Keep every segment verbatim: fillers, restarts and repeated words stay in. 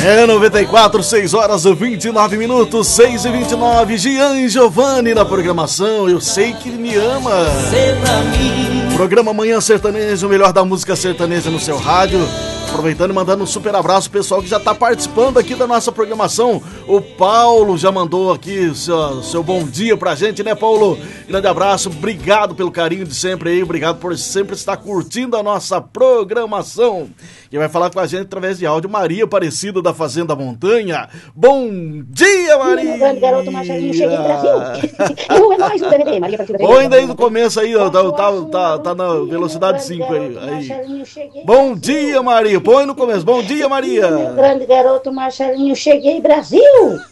É noventa e quatro, seis horas e vinte e nove minutos, seis e vinte e nove. Gian Giovanni na programação, eu sei que me ama. Programa Manhã Sertaneja, o melhor da música sertaneja no seu rádio. Aproveitando e mandando um super abraço pro pessoal que já tá participando aqui da nossa programação. O Paulo já mandou aqui seu, seu bom dia pra gente, né, Paulo? Grande abraço, obrigado pelo carinho de sempre aí, obrigado por sempre estar curtindo a nossa programação. Quem vai falar com a gente através de áudio, Maria Aparecida da Fazenda Montanha. Bom dia, Maria! Grande garoto Marcelinho, cheguei no Brasil. Eu é nóis no D V D, Maria Aparecida. Põe daí do começo aí, ó, tá, tá, tá, tá na velocidade cinco aí. aí. Bom dia, Maria! Põe no começo. Bom dia, Maria. Meu grande garoto Marcelinho, cheguei Brasil.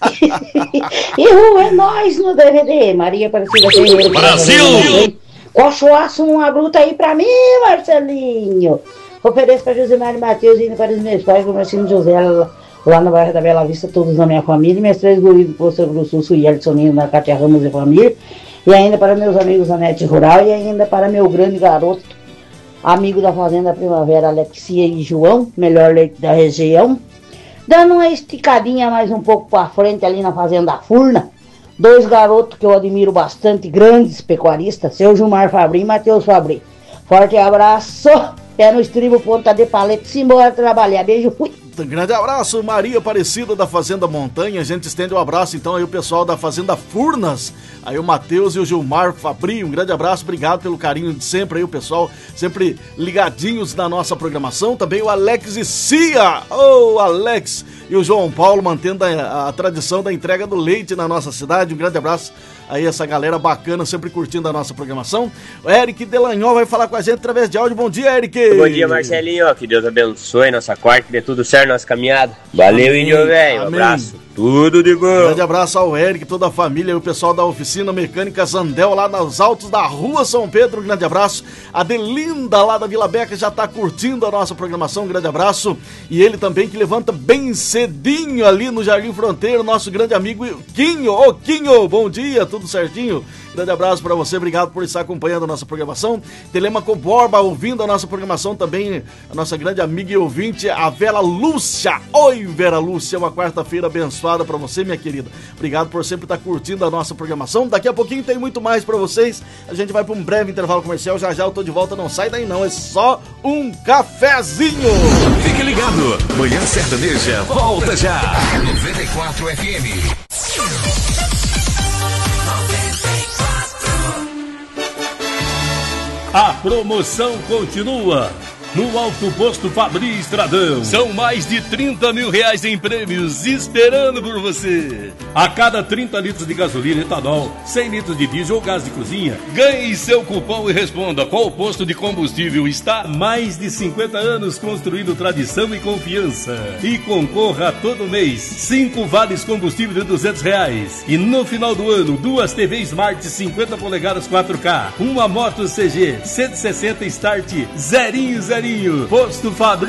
E o é nós no D V D. Maria Aparecida Ferreira. Brasil! Cochoaço uma bruta aí pra mim, Marcelinho. Ofereço pra Josemar e Matheus e ainda para os meus pais, pro Marcinho José, lá no bairro da Bela Vista, todos na minha família. E meus três guris do Poço Grosso Sul, Yeltson Nino, na Cátia Ramos e família. E ainda para meus amigos da Net Rural. E ainda para meu grande garoto, amigo da Fazenda Primavera, Alexia e João, melhor leite da região. Dando uma esticadinha mais um pouco pra frente ali na Fazenda Furna, dois garotos que eu admiro bastante, grandes pecuaristas, seu Gilmar Fabri e Matheus Fabri. Forte abraço, pé no estribo, ponta de paleta, simbora trabalhar. Beijo, fui. Grande abraço, Maria Aparecida da Fazenda Montanha. A gente estende um abraço então aí o pessoal da Fazenda Furnas, aí o Matheus e o Gilmar Fabri. Um grande abraço, obrigado pelo carinho de sempre aí, o pessoal sempre ligadinhos na nossa programação. Também o Alex e Cia, ô oh, Alex e o João Paulo mantendo a, a tradição da entrega do leite na nossa cidade. Um grande abraço aí essa galera bacana, sempre curtindo a nossa programação. O Eric Delanhol vai falar com a gente através de áudio. Bom dia, Eric. Bom dia, Marcelinho. Que Deus abençoe nossa quarta, que dê tudo certo, nossa caminhada. Valeu, índio velho. Um abraço. Tudo de bom. Grande abraço ao Eric, toda a família e o pessoal da oficina mecânica Zandel lá nos altos da Rua São Pedro. Um grande abraço. A Delinda lá da Vila Beca já tá curtindo a nossa programação. Um grande abraço. E ele também que levanta bem cedinho ali no Jardim Fronteiro, nosso grande amigo Quinho. Ô Quinho, bom dia, tudo certinho? Grande abraço para você, obrigado por estar acompanhando a nossa programação. Telemaco Borba ouvindo a nossa programação também, a nossa grande amiga e ouvinte, a Vera Lúcia. Oi, Vera Lúcia, uma quarta-feira abençoada para você, minha querida. Obrigado por sempre estar curtindo a nossa programação. Daqui a pouquinho tem muito mais para vocês. A gente vai para um breve intervalo comercial, já já eu tô de volta, não sai daí não, é só um cafezinho. Fique ligado, Manhã Sertaneja volta já. noventa e quatro F M. A promoção continua no Alto Posto Fabri Estradão. São mais de trinta mil reais em prêmios esperando por você. A cada trinta litros de gasolina, etanol, cem litros de diesel ou gás de cozinha, ganhe seu cupom e responda qual posto de combustível está. Há mais de cinquenta anos construindo tradição e confiança. E concorra todo mês cinco vales combustível de duzentos reais. E no final do ano, duas T V Smart cinquenta polegadas quatro K, uma moto C G cento e sessenta Start zerinho zerinho. Posto Fabri